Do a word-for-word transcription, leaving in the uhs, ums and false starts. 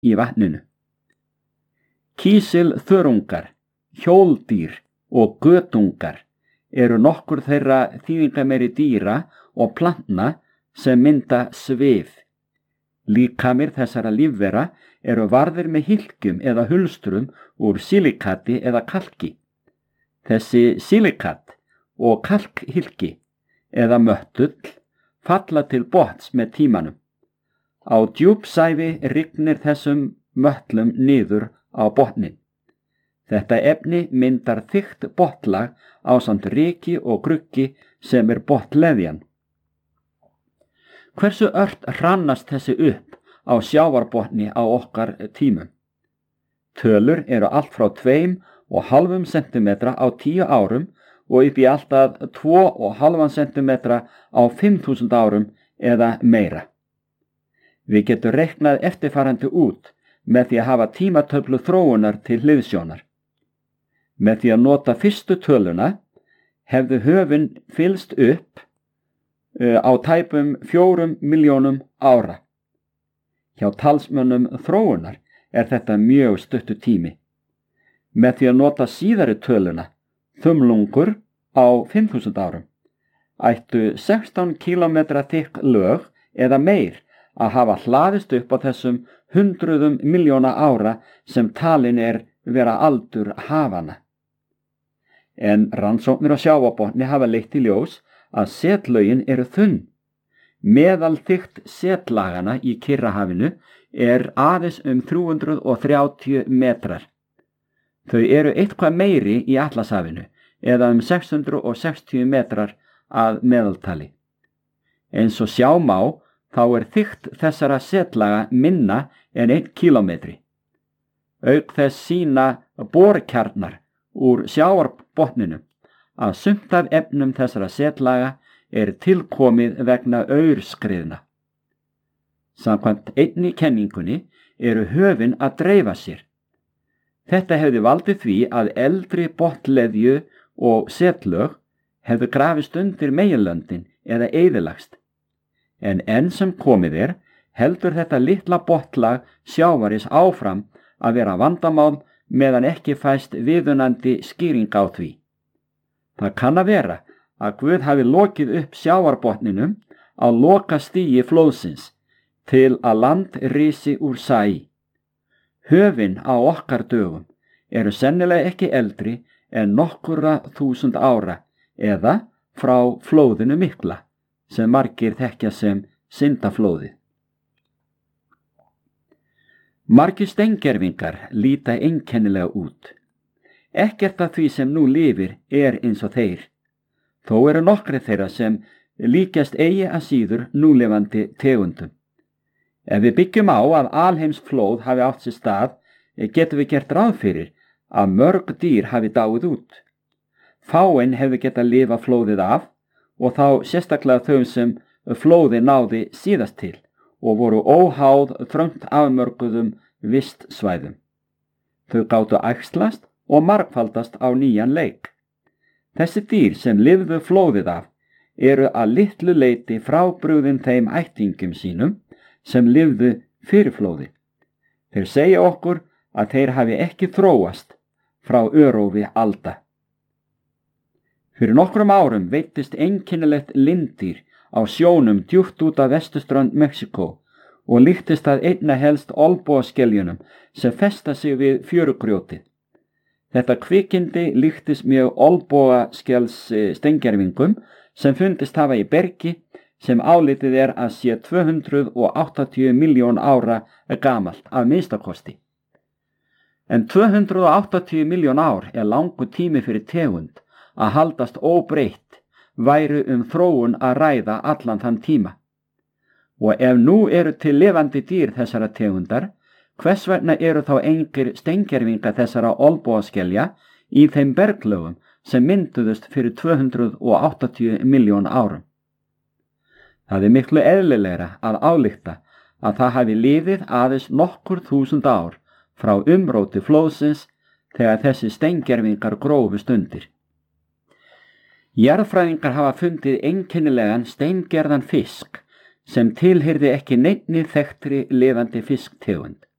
í vatninu. Kísilþörungar, hjóldýr og götungar eru nokkur þeirra þýðingameiri dýra og plantna sem mynda svif. Líkamir þessara lífvera eru varðir með hylkjum eða hulstrum úr silikati eða kalki. Þessi silikat og kalkhylki eða möttull falla til botns með tímanum. Á djúpsævi rignir þessum möttlum niður á botnin. Þetta efni myndar þykkt botnlag ásamt ryki og gruggi sem er botnleðjan. Hversu ört hrannast þessi upp á sjávarbotni á okkar tímum? Tölur eru allt frá tveim og hálfum sentimetra á tíu árum og upp í alltaf tvo og hálfan sentimetra á fimm þúsund árum eða meira. Við getum reiknað eftirfarandi út með því að hafa tímatöflu þróunar til hliðsjónar. Með því að nota fyrstu töluna hefðu höfin fylst upp á tæpum fjórum milljónum ára. Hjá talsmönnum þróunar er þetta mjög stuttur tími. Með því að nota síðari töluna, þumlungur á fimm þúsund árum, ættu sextán kílómetra þykk lög eða meir að hafa hlaðist upp á þessum hundruðum miljóna ára sem talin er vera aldur hafana. En rannsóknir á sjávarbotni hafa leitt í ljós að setlögin eru þunn. Meðalþykkt setlagana í Kyrrahafinu er aðeins um þrjú hundruð þrjátíu metrar. Þau eru eitthvað meiri í Atlantshafinu eða um sex hundruð sextíu metrar að meðaltali. Eins og sjá má þá er þykkt þessara setlaga minna en einn kílómetri. Auk þess sýna borkjarnar úr sjávarbotninum að sumt af efnum þessara setlaga er tilkomið vegna aurskriðna. Samkvæmt einni kenningunni eru höfin að dreifa sér. Þetta hefði valdið því að eldri botnleðju og setlög hefðu grafist undir meginlöndin eða eyðilagst. En enn sem komið er, heldur þetta litla botnlag sjávaris áfram að vera vandamál meðan ekki fæst viðunandi skýring á því. Það kann að vera að Guð hafi lokið upp sjávarbotninum á lokastigi flóðsins til að land risi úr sæ. Höfin á okkar dögum eru sennilega ekki eldri en nokkurra þúsund ára eða frá flóðinu mikla sem margir þekkja sem syndaflóðið. Margir steingervingar líta einkennilega út. Ekkert af því sem nú lifir er eins og þeir. Þó eru nokkri þeirra sem líkjast eigi að síður núlifandi tegundum. Ef við byggjum á að alheimsflóð hafi átt sér stað, getum við gert ráð fyrir að mörg dýr hafi dáið út. Fáein hefðu getað lifað flóðið af og þá sérstaklega þau sem flóðið náði síðast til og voru óháð þröngt afmörkuðum vistsvæðum. Þau gátu æxlast og margfaldast á nýjan leik. Þessi dýr sem lifðu flóðið af eru að litlu leyti frábrugðin þeim ættingum sínum sem lifðu fyrir flóði. Þeir segja okkur að þeir hafi ekki þróast frá örófi alda. Fyrir nokkrum árum veittist einkennilegt linddýr á sjónum djúpt út af vesturströnd Mexíkó og líktist að einna helst olnbogaskeljunum sem festa sig við fjörugrjótið. Þetta kvikindi líktist mjög olnbogaskels steingervingum sem fundist hafa í bergi sem álitið er að sé tvö hundruð áttatíu milljón ára gamalt að minnstakosti. En tvö hundruð áttatíu milljón ár er langur tími fyrir tegund að haldast óbreytt væru um þróun að ræða allan þann tíma. Og ef nú eru til lifandi dýr þessara tegundar, hvers vegna eru þá engir steingervinga þessara olnbogaskelja í þeim berglögum sem mynduðust fyrir tvö hundruð áttatíu milljón árum? Það er miklu eðlilegra að álykta að það hafi liðið aðeins nokkur þúsund ár frá umróti flóðsins þegar þessi steingervingar grófust undir. Jarðfræðingar hafa fundið einkennilegan steingerðan fisk sem tilheyrði ekki neinni þekktri lifandi fisktegund.